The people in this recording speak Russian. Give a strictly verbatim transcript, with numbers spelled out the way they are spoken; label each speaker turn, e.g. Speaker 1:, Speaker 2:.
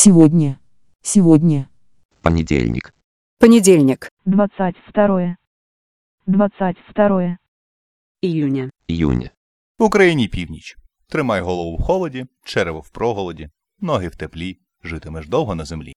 Speaker 1: Сегодня. Сегодня.
Speaker 2: Понедельник.
Speaker 3: Понедельник.
Speaker 4: двадцать второе. двадцать второе.
Speaker 3: Июня.
Speaker 2: Июня.
Speaker 5: В Україні північ. Тримай голову в холоді, черево в проголоді, ноги в теплі, житимеш довго на землі.